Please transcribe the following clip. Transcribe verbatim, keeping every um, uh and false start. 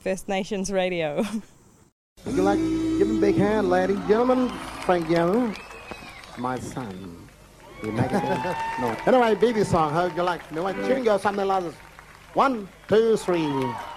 First Nations Radio. Would you like to give him a big hand, ladies and gentlemen? Frank Young, my son. You make it no. Anyway, baby song, how would you like? You want to sing or something like this? One, two, three.